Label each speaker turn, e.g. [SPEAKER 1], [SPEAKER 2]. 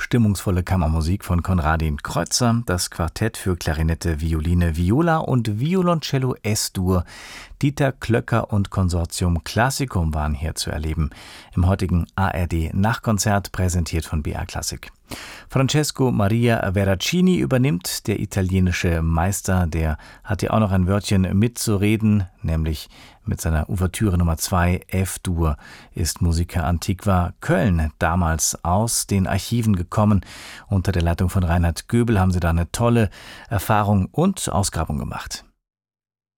[SPEAKER 1] stimmungsvolle Kammermusik von Konradin Kreutzer, das Quartett für Klarinette, Violine, Viola und Violoncello S-Dur. Dieter Klöcker und Consortium Classicum waren hier zu erleben. Im heutigen ARD-Nachkonzert, präsentiert von BR Classic. Francesco Maria Veracini übernimmt, der italienische Meister. Der hat ja auch noch ein Wörtchen mitzureden, nämlich mit seiner Ouvertüre Nummer 2, F-Dur, ist Musica Antiqua Köln damals aus den Archiven gekommen. Unter der Leitung von Reinhard Göbel haben sie da eine tolle Erfahrung und Ausgrabung gemacht.